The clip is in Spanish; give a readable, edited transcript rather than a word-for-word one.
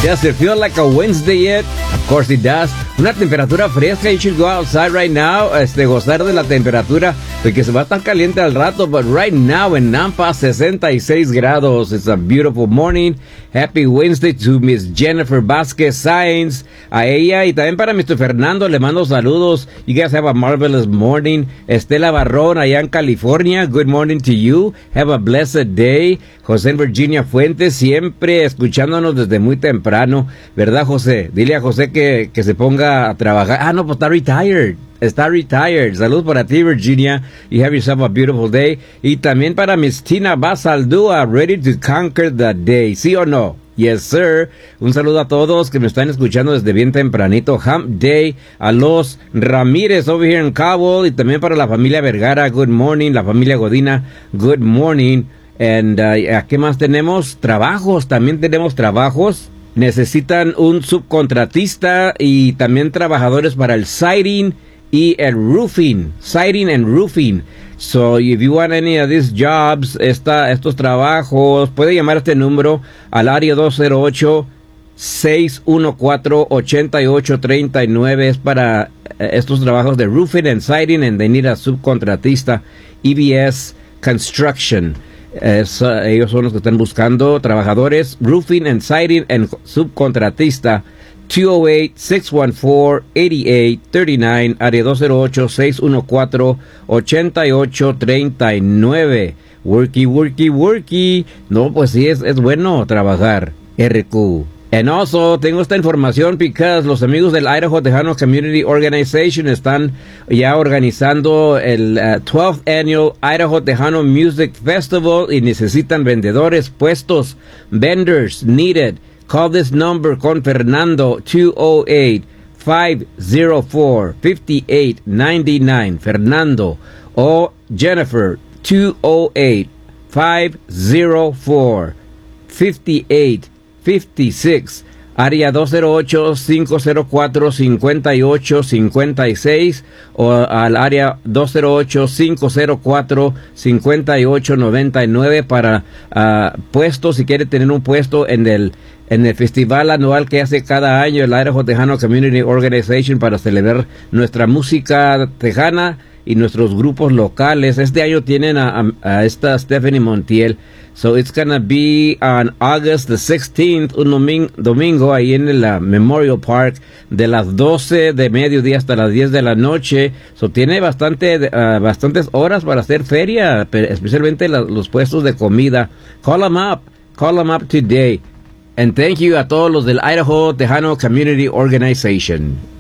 Does it feel like a Wednesday yet? Of course it does. Una temperatura fresca. You should go outside right now. Gozar de la temperatura. Porque se va a estar caliente al rato. But right now in Nampa, 66 grados. It's a beautiful morning. Happy Wednesday to Miss Jennifer Vasquez Sainz. A ella y también para Mr. Fernando le mando saludos. You guys have a marvelous morning. Estela Barrón allá en California. Good morning to you. Have a blessed day. José Virginia Fuentes siempre escuchándonos desde muy temprano. ¿Verdad, José? Dile a José que se ponga a trabajar. Ah, no, pues está retired. Está retired. Saludos para ti, Virginia. You have yourself a beautiful day. Y también para Miss Tina Basaldúa, ready to conquer the day. ¿Sí o no? Yes, sir. Un saludo a todos que me están escuchando desde bien tempranito. Hump Day. A los Ramírez over here in Cabo. Y también para la familia Vergara. Good morning. La familia Godina. Good morning. And, ¿qué más tenemos? Trabajos. También tenemos trabajos. Necesitan un subcontratista y también trabajadores para el siding y el roofing. Siding and roofing. So, if you want any of these jobs, estos trabajos, puede llamar a este número al área 208-614-8839. Es para estos trabajos de roofing and siding, and they need a subcontratista. EBS Construction. Ellos son los que están buscando trabajadores, roofing and siding, and subcontratista. 208-614-8839, área 208-614-8839. Worky. No, pues sí, es bueno trabajar. RQ. And also, tengo esta información because los amigos del Idaho Tejano Community Organization están ya organizando el 12th Annual Idaho Tejano Music Festival y necesitan vendedores, puestos, vendors needed. Call this number con Fernando, 208-504-5899. Fernando. O Jennifer, 208-504-5856. Área 208-504-5856 o al área 208-504-5899 para puestos. Si quiere tener un puesto en el festival anual que hace cada año el Idaho Tejano Community Organization para celebrar nuestra música tejana y nuestros grupos locales. Este año tienen a esta Stephanie Montiel. So it's gonna be on August the 16th, un domingo, ahí en el Memorial Park, de las 12 de mediodía hasta las 10 de la noche. So tiene bastantes horas para hacer feria, especialmente los puestos de comida. Call them up today. And thank you a todos los del Idaho Tejano Community Organization.